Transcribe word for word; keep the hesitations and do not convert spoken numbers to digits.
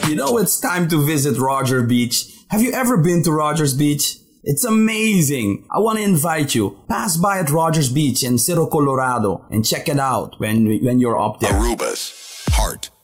You know it's time to visit Roger Beach. Have you ever been to Rogers Beach? It's amazing. I want to invite you. Pass by at Rogers Beach in Cerro Colorado and check it out when when you're up there. Aruba's heart